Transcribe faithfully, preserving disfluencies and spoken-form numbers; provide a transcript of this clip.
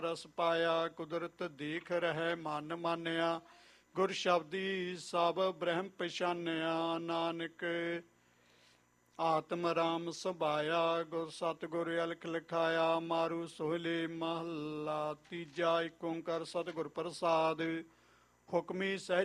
ਰਸ ਪਾਇਆ ਕੁਦਰਤ ਦੇਖ ਰਹਿ ਮਨ ਮਾਨਿਆ। ਗੁਰ ਸ਼ਬਦੀ ਸਭ ਬ੍ਰਹਮ ਪਛਾਨਿਆ। ਨਾਨਕ ਆਤਮ ਰਾਮ ਸਭਾਇਆ। ਗੁਰ ਸਤਿਗੁਰ ਅਲਖ ਲਿਖਾਇਆ। ਮਾਰੂ ਸੋਹਲੇ ਮਹੱਲਾ ਤੀਜਾ। ਏਕ ਓੰਕਾਰ ਸਤਿਗੁਰ ਪ੍ਰਸਾਦਿ। ਹੁਕਮੀ ਸਹਿ